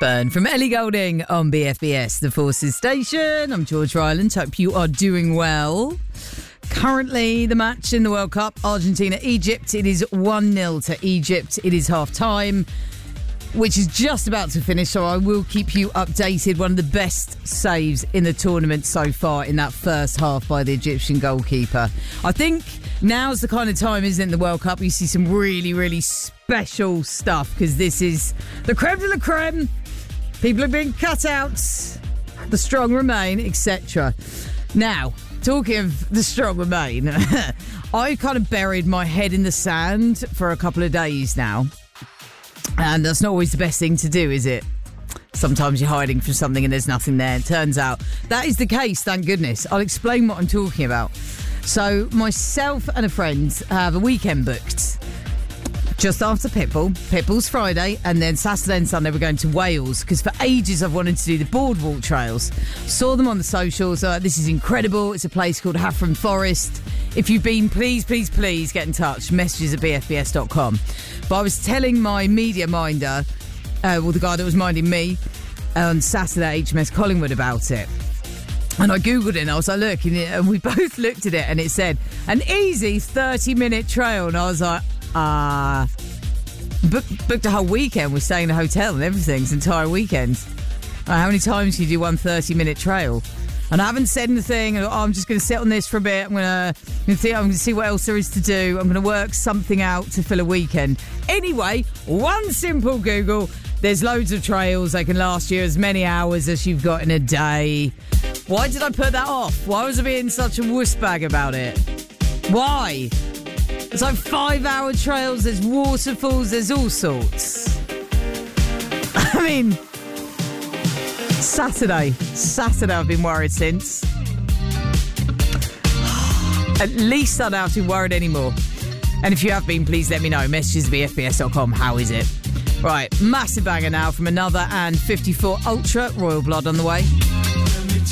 Burn from Ellie Goulding on BFBS, the Forces Station. I'm George Ryland. Hope you are doing well. Currently, the match in the World Cup, Argentina-Egypt. It is 1-0 to Egypt. It is half-time, which is just about to finish, so I will keep you updated. One of the best saves in the tournament so far in that first half by the Egyptian goalkeeper. I think now's the kind of time, isn't it, in the World Cup, you see some really, really special stuff, because this is the creme de la creme. People are being cut out. The strong remain, etc. Now, talking of the strong remain, I kind of buried my head in the sand for a couple of days now. And that's not always the best thing to do, is it? Sometimes you're hiding from something and there's nothing there. It turns out that is the case, thank goodness. I'll explain what I'm talking about. So myself and a friend have a weekend booked just after Pitbull's Friday, and then Saturday and Sunday we're going to Wales, because for ages I've wanted to do the boardwalk trails. Saw them on the socials. This is incredible. It's a place called Haffron Forest. If you've been, please get in touch. Messages@bfbs.com. But I was telling my media minder, the guy that was minding me, on Saturday at HMS Collingwood about it. And I Googled it and I was like, look, and we both looked at it and it said, an easy 30-minute trail. And I was like, booked a whole weekend. We're staying in a hotel and everything. It's an entire weekend. How many times can you do one 30-minute trail? And I haven't said anything. I'm just going to sit on this for a bit. I'm going to see what else there is to do. I'm going to work something out to fill a weekend. Anyway, one simple Google. There's loads of trails. They can last you as many hours as you've got in a day. Why did I put that off? Why was I being such a wuss bag about it? Why? It's like 5-hour trails. There's waterfalls. There's all sorts. I mean, Saturday I've been worried since. At least I don't have to be worried anymore. And if you have been, please let me know. Messages@bfbs.com. How is it? Right, massive banger now from another and 54 Ultra, Royal Blood on the way.